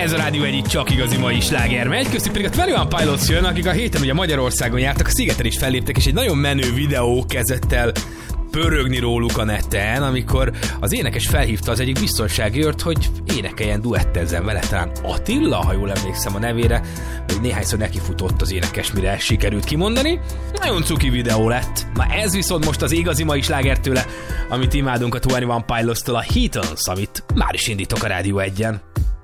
Ez a Rádió egyik csak igazi mai sláger megy, köztük pedig a 21 Pilots jön, akik a héten ugye Magyarországon jártak, a Szigeten is felléptek, és egy nagyon menő videó kezdett el pörögni róluk a neten, amikor az énekes felhívta az egyik biztonsági őrt, hogy énekeljen, duettezzen vele, talán Attila, ha jól emlékszem a nevére, hogy néhányszor nekifutott az énekes, mire sikerült kimondani. Nagyon cuki videó lett. Na ez viszont most az igazi mai sláger tőle, amit imádunk a 21 Pilots-tól, a Heathens, amit már is indítok a Rádió 1-en.